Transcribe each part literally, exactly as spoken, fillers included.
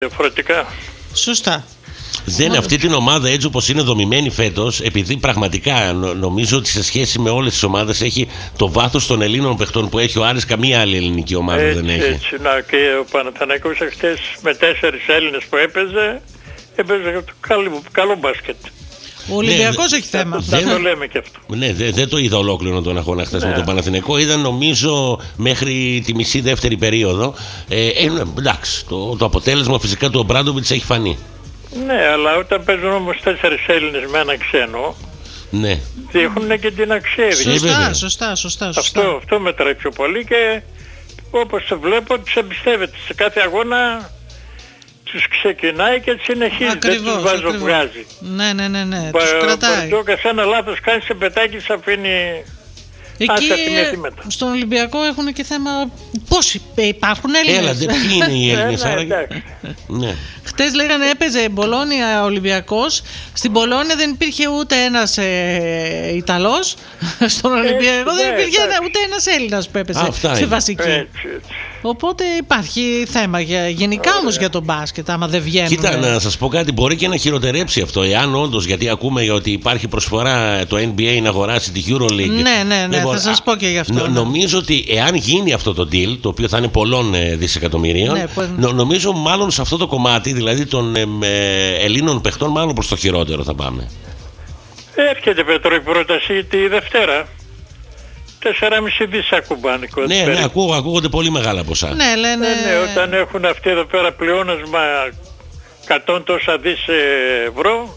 διαφορετικά. Σωστά. Δεν αυτή την ομάδα έτσι όπως είναι δομημένη φέτος, επειδή πραγματικά νο, νομίζω ότι σε σχέση με όλες τις ομάδες έχει το βάθος των Ελλήνων παιχτών που έχει ο Άρης, καμία άλλη ελληνική ομάδα έτσι, δεν έχει. Έτσι, να, και ο Παναθηναϊκός χτες με τέσσερις Έλληνες που έπαιζε, έπαιζε καλό, καλό μπάσκετ. Ο Ολυμπιακός ναι, έχει θέμα. Δεν το λέμε και αυτό. Ναι, δεν δε το είδα ολόκληρο τον αγώνα χθες ναι. με τον Παναθηναϊκό. Είδα νομίζω μέχρι τη μισή δεύτερη περίοδο. Ε, ε, εντάξει, το, το αποτέλεσμα φυσικά του Ομπράντοβιτς έχει φανεί. Ναι, αλλά όταν παίζουν όμως τέσσερις Έλληνες με ένα ξένο, ναι. δείχνουν και την αξία. Σωστά, σωστά, σωστά, σωστά. Αυτό, αυτό μετράει πιο πολύ και όπως το βλέπω τους εμπιστεύεται σε κάθε αγώνα. Τους ξεκινάει και συνεχίζει, ακριβώς, δεν τους βάζει ακριβώς. βγάζει. Ναι, ναι, ναι, ναι. Πα, τους κρατάει. Παρτζόκα σε ένα λάθος κάνει σε πετάκι, σε αφήνει εκεί στον Ολυμπιακό έχουν και θέμα πόσοι υπάρχουν Έλληνες. Έλα, δεν ποιοι είναι οι Έλληνες. ναι. Χτες λέγανε έπαιζε Μπολόνια Ολυμπιακός. Στην Μπολόνια δεν υπήρχε ούτε ένας ε, Ιταλός. Στον Ολυμπιακό δεν υπήρχε ένα, ούτε ένας Έλληνας που έπαιζε Αυτά στη είναι. βασική. Έτσι, έτσι. Οπότε υπάρχει θέμα για, γενικά όμως για τον μπάσκετ, άμα δεν βγαίνουν. Κοίτα, να σας πω κάτι, μπορεί και να χειροτερέψει αυτό. Εάν όντως, γιατί ακούμε ότι υπάρχει προσφορά το N B A να αγοράσει τη EuroLeague. Ναι, ναι, ναι, λοιπόν, θα σας πω και γι' αυτό. Νο, ναι. Νομίζω ότι εάν γίνει αυτό το deal, το οποίο θα είναι πολλών ε, δισεκατομμυρίων, ναι, που... νο, νομίζω μάλλον σε αυτό το κομμάτι, δηλαδή των ε, ε, Ελλήνων παιχτών, μάλλον προς το χειρότερο θα πάμε. Έρχεται Πέτρο η πρόταση τη Δευτέρα. τέσσερα κόμμα πέντε δις ακουμπάνικο. Ναι, ναι, ακούω, ακούγονται πολύ μεγάλα ποσά. Ναι, λένε... ναι, ναι, όταν έχουν αυτοί εδώ πέρα πλεόνασμα εκατό τόσα δις ευρώ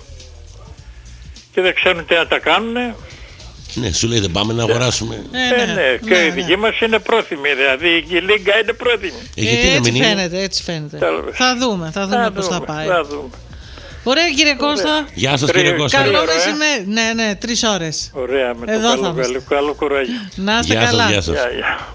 και δεν ξέρουν τι να τα κάνουν. Ναι, σου λέει δεν πάμε να αγοράσουμε. Ναι, ναι, ναι, ναι. Και ναι, η δική μας είναι πρόθυμη, δηλαδή η Λίγκα είναι πρόθυμη. Ε, γιατί ε, έτσι να μην φαίνεται, έτσι φαίνεται. Θα δούμε, θα δούμε πώς θα πάει. Θα δούμε. Ωραία κύριε Κώστα. Γεια σας κύριε Κώστα. Καλό μεσημέρι. Ναι, ναι, τρεις ώρες. Ωραία, με εδώ το καλό, καλό, καλό κουράγιο. Να είστε γεια καλά. Σας, γεια σας. Γεια, γεια.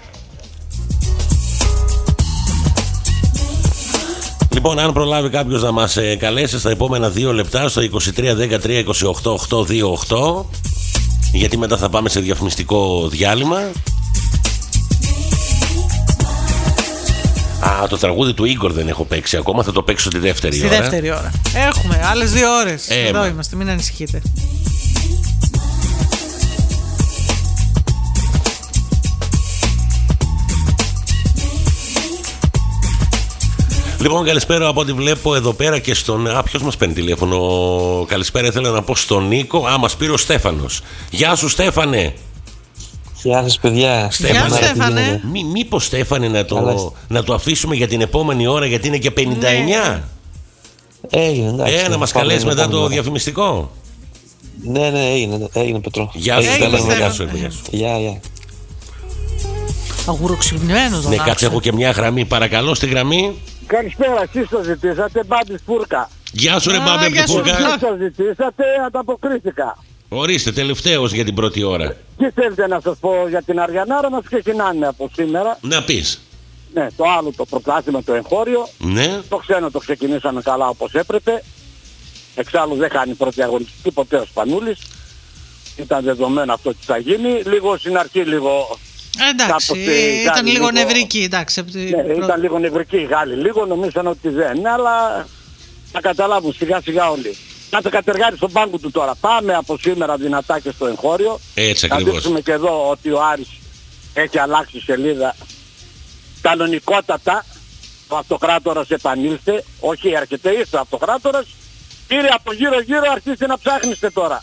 Λοιπόν, αν προλάβει κάποιος να μας ε, καλέσει στα επόμενα δύο λεπτά στο είκοσι τρία δεκατρία είκοσι οκτώ οκτακόσια είκοσι, γιατί μετά θα πάμε σε διαφημιστικό διάλειμμα. Α, το τραγούδι του Ίγκορ δεν έχω παίξει ακόμα, θα το παίξω τη δεύτερη Στη ώρα. Στη δεύτερη ώρα. Έχουμε άλλες δύο ώρες. Ε, Εδώ μα. είμαστε, μην ανησυχείτε. Λοιπόν, καλησπέρα από ό,τι βλέπω εδώ πέρα και στον... Α, ποιος μας παίρνει τηλέφωνο? Καλησπέρα, ήθελα να πω στον Νίκο. Α, μας πήρε ο Στέφανος. Γεια σου Στέφανε. Γεια σας παιδιά. Στέφανε. Γεια Στέφανε. Μή, μήπως Στέφανε να το, να το αφήσουμε για την επόμενη ώρα, γιατί είναι και πενήντα εννιά. Ναι. Έγινε, εντάξει. Ε, να μας καλέσει μετά το διαφημιστικό. Ναι, ναι, έγινε, έγινε Πετρό. Γεια σου Στέφανε, γεια σου. Γεια, γεια. Αγουροξυπνημένος. Ναι, κάτσε, έχω και μια γραμμή. Παρακαλώ, στη γραμμή. Καλησπέρα, εσείς το ζητήσατε, Μπάμπης Φούρκα. Γεια σου ρε Μπάμπη από τη Φούρκα. Εσείς το ζητήσατε, ανταποκρίθηκα. Ορίστε, τελευταίος για την πρώτη ώρα. Τι θέλετε να σας πω για την Αριανάρα, μας ξεκινάνε από σήμερα. Να πεις. Ναι, το άλλο το πρωτάθλημα, το εγχώριο. Ναι. Το ξένο το ξεκινήσαμε καλά όπως έπρεπε. Εξάλλου δεν κάνει πρώτη αγωνιστική ποτέ ο Σπανούλης. Ήταν δεδομένο αυτό τι θα γίνει. Λίγο στην αρχή λίγο... Εντάξει, ήταν λίγο, λίγο νευρική, εντάξει. Ναι, πρώτη... ήταν λίγο νευρική η Γάλλη, λίγο νομίζαν ότι δεν είναι, αλλά θα καταλάβουν σιγά σιγά όλοι. Να το κατεργάρει στον πάγκο του τώρα. Πάμε από σήμερα δυνατά και στο εγχώριο. Έτσι ακριβώς. Θα δείξουμε και εδώ ότι ο Άρης έχει αλλάξει σελίδα κανονικότατα. Ο αυτοκράτορας επανήλθε, όχι έρχεται, ήρθε ο αυτοκράτορας. Κύριε από γύρω γύρω αρχίστε να ψάχνεστε τώρα.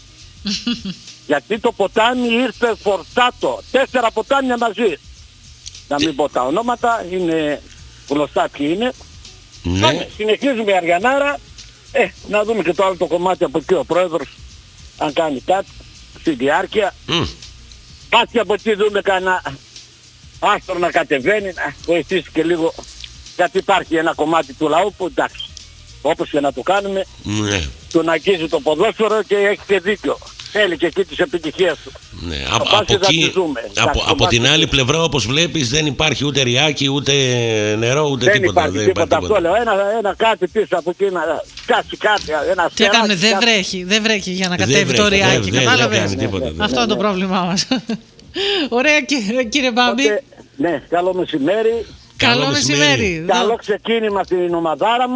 Γιατί το ποτάμι ήρθε φορτάτο. Τέσσερα ποτάμια μαζί. Να μην πω τα ονόματα, είναι γνωστά ποιοι είναι. Ναι. Συνεχίζουμε η Αριανάρα. Ε, να δούμε και το άλλο το κομμάτι από εκεί ο πρόεδρος. Αν κάνει κάτι στη διάρκεια. Mm. Κάτι από εκεί δούμε κανένα άστρο να κατεβαίνει, να βοηθήσει και λίγο. Γιατί υπάρχει ένα κομμάτι του λαού που εντάξει, όπως και να το κάνουμε, ναι. τον αγγίζει το ποδόσφαιρο και έχει και δίκιο. Θέλει και εκεί τις επιτυχίες του. Ναι. Από, από, εκεί, από, από την άλλη πλευρά, όπως βλέπεις, δεν υπάρχει ούτε ριάκι, ούτε νερό, ούτε δεν τίποτα. Υπάρχει δεν τίποτα. υπάρχει τίποτα. Αυτό λέω. Ένα, ένα κάτι πίσω από εκεί να σκάσει κάτι. Ένα τι έκανε, δεν κάτι... βρέχει. Δεν βρέχει για να κατέβει το ριάκι. Κατάλαβες. Αυτό είναι το πρόβλημά μας. Ωραία κύριε Μπάμπη. Ναι, καλό μεσημέρι. Καλό μεσημέρι. Καλό ξεκίνημα στην ομαδάρα μου.